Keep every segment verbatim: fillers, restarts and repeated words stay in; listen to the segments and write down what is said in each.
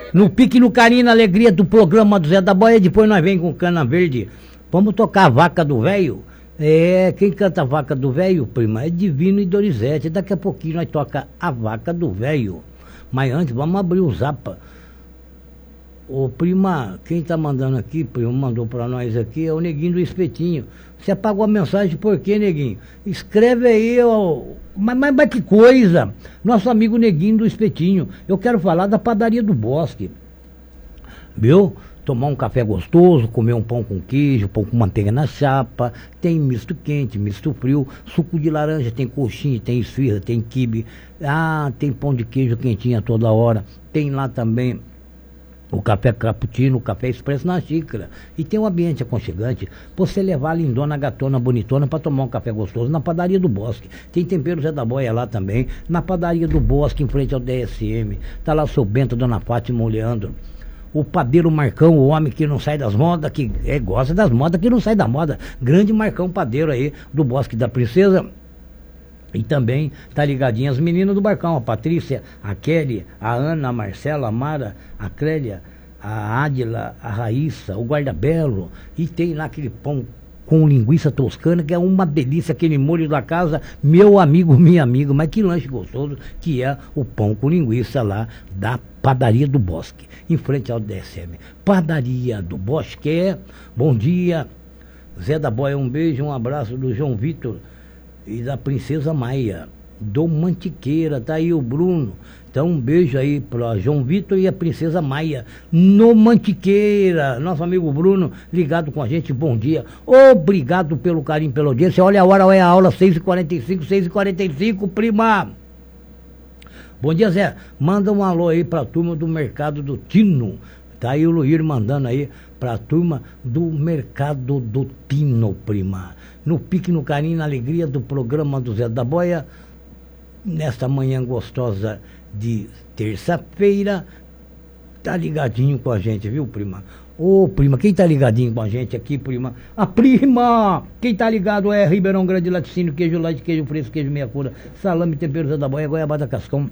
No pique, no carinho, na alegria do programa do Zé da Boia. Depois nós vem com cana verde. Vamos tocar a vaca do velho. É, quem canta a vaca do velho, prima, é Divino e Dorizete. Daqui a pouquinho nós toca a vaca do velho. Mas antes, vamos abrir o zapa. Ô, prima, quem tá mandando aqui, prima, mandou pra nós aqui, é o Neguinho do Espetinho. Você apagou a mensagem por quê, Neguinho? Escreve aí, ó. Mas, mas, mas que coisa! Nosso amigo Neguinho do Espetinho. Eu quero falar da padaria do Bosque. Viu? Tomar um café gostoso, comer um pão com queijo, pão com manteiga na chapa, tem misto quente, misto frio, suco de laranja, tem coxinha, tem esfirra, tem quibe, ah, tem pão de queijo quentinho a toda hora, tem lá também o café cappuccino, o café expresso na xícara, e tem um ambiente aconchegante, pra você levar a lindona, gatona, bonitona pra tomar um café gostoso na padaria do Bosque. Tem tempero Zé da Boia lá também, na padaria do Bosque, em frente ao D S M, tá lá o seu Bento, Dona Fátima, o Leandro. O padeiro Marcão, o homem que não sai das modas, que é, gosta das modas, que não sai da moda. Grande Marcão padeiro aí, do Bosque da Princesa. E também tá ligadinho as meninas do Barcão, a Patrícia, a Kelly, a Ana, a Marcela, a Mara, a Clélia, a Ádila, a Raíssa, o Guardabelo. E tem lá aquele pão com linguiça toscana, que é uma delícia, aquele molho da casa, meu amigo, minha amiga, mas que lanche gostoso que é o pão com linguiça lá da Padaria do Bosque, em frente ao D S M. Padaria do Bosque é, bom dia, Zé da Boia, um beijo, um abraço do João Vitor e da Princesa Maia, do Mantiqueira, tá aí o Bruno. Então um beijo aí para João Vitor e a Princesa Maia, no Mantiqueira. Nosso amigo Bruno ligado com a gente, bom dia. Obrigado pelo carinho, pela audiência. Olha a hora, olha a aula, seis e quarenta e cinco, seis e quarenta e cinco, prima. Bom dia, Zé. Manda um alô aí pra turma do Mercado do Tino. Tá aí o Luir mandando aí pra turma do Mercado do Tino, prima. No pique, no carinho, na alegria do programa do Zé da Boia, nesta manhã gostosa de terça-feira, tá ligadinho com a gente, viu, prima? Ô, prima, quem tá ligadinho com a gente aqui, prima? A prima! Quem tá ligado é Ribeirão Grande, laticínio, queijo light, queijo fresco, queijo meia cura, salame, tempero Zé da Boia, goiabada cascão.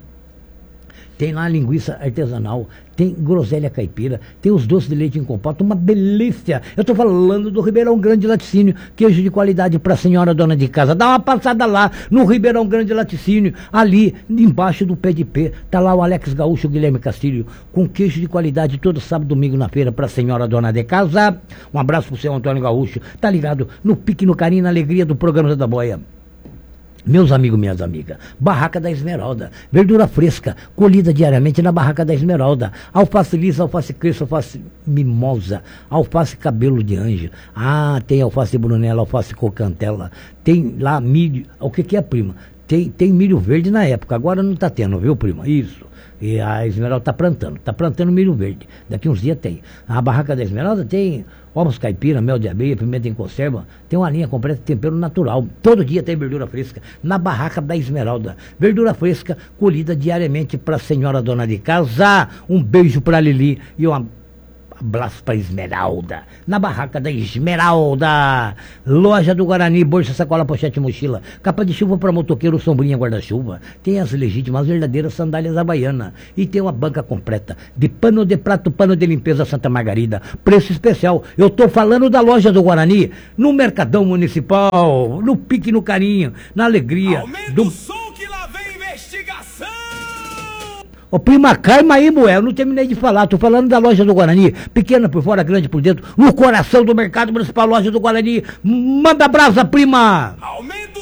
Tem lá a linguiça artesanal, tem groselha caipira, tem os doces de leite em compota, uma delícia. Eu tô falando do Ribeirão Grande Laticínio, queijo de qualidade pra senhora dona de casa. Dá uma passada lá no Ribeirão Grande Laticínio, ali embaixo do pé de pé, tá lá o Alex Gaúcho, o Guilherme Castilho, com queijo de qualidade todo sábado e domingo na feira pra senhora dona de casa. Um abraço pro seu Antônio Gaúcho, tá ligado no pique, no carinho, na alegria do programa Zé da Boia. Meus amigos, minhas amigas, Barraca da Esmeralda, verdura fresca, colhida diariamente na Barraca da Esmeralda, alface lisa, alface cresça, alface mimosa, alface cabelo de anjo, ah, tem alface brunella, alface cocantela, tem lá milho, o que que é, prima? Tem, tem milho verde na época, agora não tá tendo, viu, prima? Isso. E a Esmeralda tá plantando, tá plantando milho verde. Daqui uns dias tem. A Barraca da Esmeralda tem ovos caipira, mel de abelha, pimenta em conserva. Tem uma linha completa de tempero natural. Todo dia tem verdura fresca na Barraca da Esmeralda. Verdura fresca colhida diariamente pra senhora dona de casa. Um beijo pra Lili e uma abraço pra Esmeralda, na Barraca da Esmeralda. Loja do Guarani, bolsa, sacola, pochete, mochila, capa de chuva para motoqueiro, sombrinha, guarda-chuva. Tem as legítimas, verdadeiras sandálias havaianas. E tem uma banca completa de pano de prato, pano de limpeza Santa Margarida. Preço especial. Eu tô falando da Loja do Guarani, no Mercadão Municipal, no pique, no carinho, na alegria. Aumenta do... o som que lá vem investigação! Ô, prima, calma aí, moé, eu não terminei de falar, tô falando da Loja do Guarani, pequena por fora, grande por dentro, no coração do Mercado Municipal, Loja do Guarani. Manda brasa, prima! Aumenta